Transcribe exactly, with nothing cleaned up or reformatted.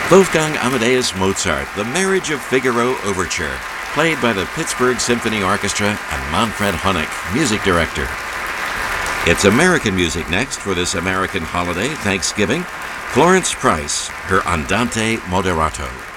Wolfgang Amadeus Mozart, The Marriage of Figaro Overture, played by the Pittsburgh Symphony Orchestra and Manfred Honeck, music director. It's American music next for this American holiday, Thanksgiving. Florence Price, her Andante Moderato.